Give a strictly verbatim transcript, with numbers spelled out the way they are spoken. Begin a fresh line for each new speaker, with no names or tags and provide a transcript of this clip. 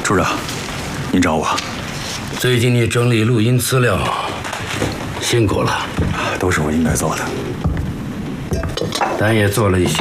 处长，您找我？
最近你整理录音资料，辛苦了。
都是我应该做的。
咱也做了一些